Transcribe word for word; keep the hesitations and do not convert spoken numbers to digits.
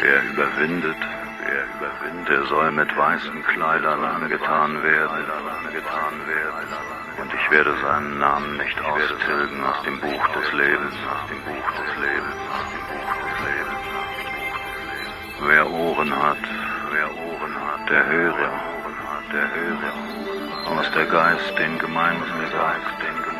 Wer überwindet, wer überwindet, der soll mit weißen Kleidern angetan werden, angetan werden. Und ich werde seinen Namen nicht austilgen aus dem Buch des Lebens, aus dem Buch des Lebens, aus dem Buch des Lebens. Wer Ohren hat, wer Ohren hat, der höre, der höre. Was der Geist den Gemeinden sagt, den